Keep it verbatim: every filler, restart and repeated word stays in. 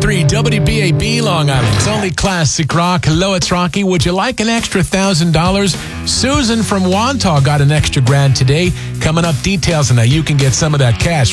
three W B A B Long Island. It's only classic rock. Hello, it's Rocky. Would you like an extra one thousand dollars? Susan from Wantagh got an extra grand today. Coming up, details on how you can get some of that cash.